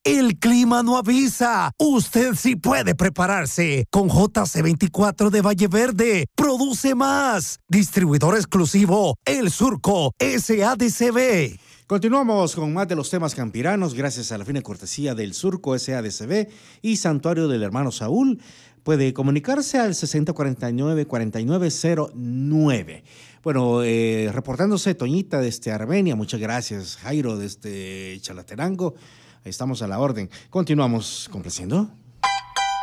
El clima no avisa. Usted sí puede prepararse. Con JC24 de Valle Verde. Produce más. Distribuidor exclusivo. El Surco SADCB. Continuamos con más de los temas campiranos, gracias a la fina cortesía del Surco SADCB y Santuario del Hermano Saúl. Puede comunicarse al 6049-4909. Bueno, reportándose Toñita desde Armenia, muchas gracias. Jairo desde Chalatenango, estamos a la orden. Continuamos complaciendo.